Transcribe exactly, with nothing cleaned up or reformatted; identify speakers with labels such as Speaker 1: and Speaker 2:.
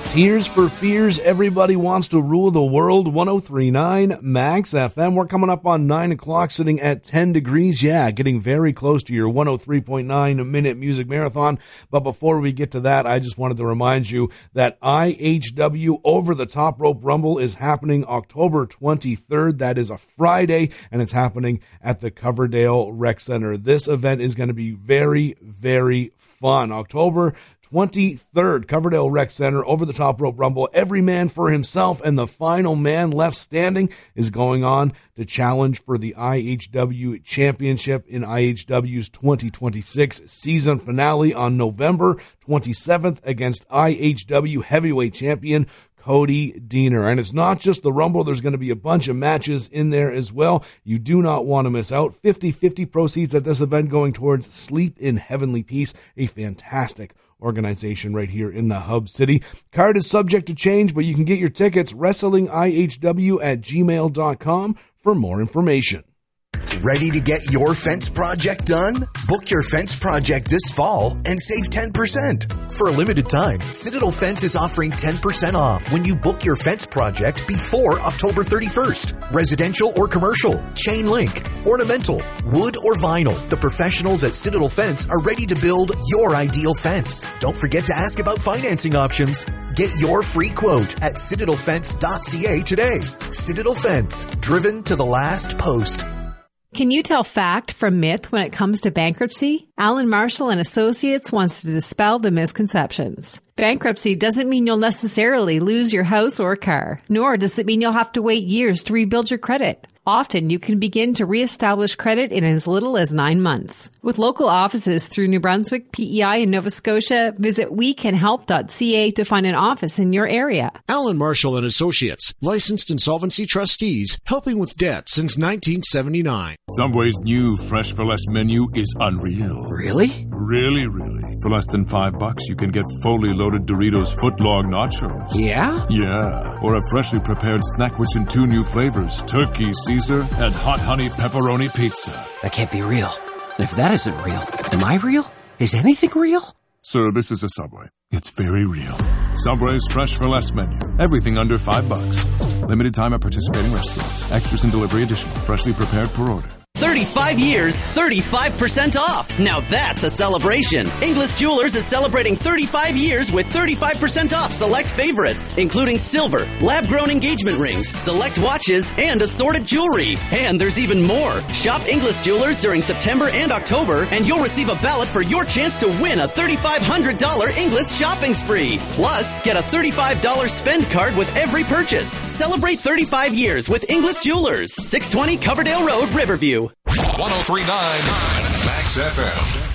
Speaker 1: Tears for Fears, Everybody Wants to Rule the World, one oh three point nine Max F M. We're coming up on nine o'clock, sitting at ten degrees. Yeah, getting very close to your one oh three point nine minute music marathon. But before we get to that, I just wanted to remind you that I H W Over the Top Rope Rumble is happening October twenty-third. That is a Friday, and it's happening at the Coverdale Rec Center. This event is going to be very, very fun. October twenty-third, Coverdale Rec Center, Over the Top Rope Rumble, every man for himself, and the final man left standing is going on to challenge for the I H W Championship in I H W's twenty twenty-six season finale on November twenty-seventh against I H W Heavyweight Champion Cody Deaner. And it's not just the Rumble. There's going to be a bunch of matches in there as well. You do not want to miss out. fifty-fifty proceeds at this event going towards Sleep in Heavenly Peace, a fantastic organization right here in the Hub City. Card is subject to change, but you can get your tickets wrestling I H W at gmail dot com for more information.
Speaker 2: Ready to get your fence project done? Book your fence project this fall and save ten percent. For a limited time, Citadel Fence is offering ten percent off when you book your fence project before October thirty-first. Residential or commercial, chain link, ornamental, wood or vinyl. The professionals at Citadel Fence are ready to build your ideal fence. Don't forget to ask about financing options. Get your free quote at citadel fence dot c a today. Citadel Fence, driven to the last post.
Speaker 3: Can you tell fact from myth when it comes to bankruptcy? Alan Marshall and Associates wants to dispel the misconceptions. Bankruptcy doesn't mean you'll necessarily lose your house or car, nor does it mean you'll have to wait years to rebuild your credit. Often, you can begin to reestablish credit in as little as nine months. With local offices through New Brunswick, P E I, and Nova Scotia, visit we can help dot c a to find an office in your area.
Speaker 4: Alan Marshall and Associates, licensed insolvency trustees, helping with debt since nineteen seventy-nine.
Speaker 5: Subway's new Fresh for Less menu is unreal.
Speaker 4: Really?
Speaker 5: Really, really. For less than five bucks, you can get fully loaded Doritos footlong nachos.
Speaker 4: Yeah?
Speaker 5: Yeah. Or a freshly prepared snack witch in two new flavors, turkey Caesar and hot honey pepperoni pizza.
Speaker 6: That can't be real. And if that isn't real, am I real? Is anything real?
Speaker 5: Sir, this is a Subway. It's very real. Subway's Fresh for Less menu. Everything under five bucks. Limited time at participating restaurants. Extras and delivery additional. Freshly prepared per order.
Speaker 7: thirty-five years, thirty-five percent off. Now that's a celebration. Inglis Jewelers is celebrating thirty-five years with thirty-five percent off select favorites, including silver, lab-grown engagement rings, select watches, and assorted jewelry. And there's even more. Shop Inglis Jewelers during September and October, and you'll receive a ballot for your chance to win a thirty-five hundred dollars Inglis shopping spree. Plus, get a thirty-five dollars spend card with every purchase. Celebrate thirty-five years with Inglis Jewelers. six twenty Coverdale Road, Riverview.
Speaker 8: one oh three point nine Max F M.